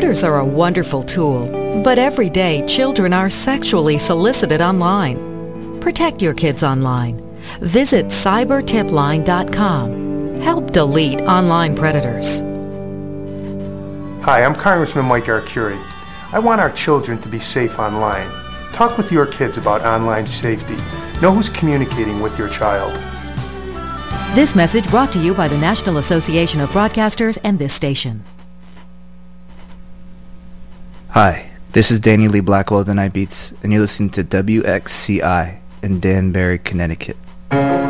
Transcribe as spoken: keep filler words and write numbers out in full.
Computers are a wonderful tool, but every day children are sexually solicited online. Protect your kids online. Visit cyber tip line dot com. Help delete online predators. Hi, I'm Congressman Mike Arcuri. I want our children to be safe online. Talk with your kids about online safety. Know who's communicating with your child. This message brought to you by the National Association of Broadcasters and this station. Hi, this is Danny Lee Blackwell of the Night Beats, and you're listening to W X C I in Danbury, Connecticut.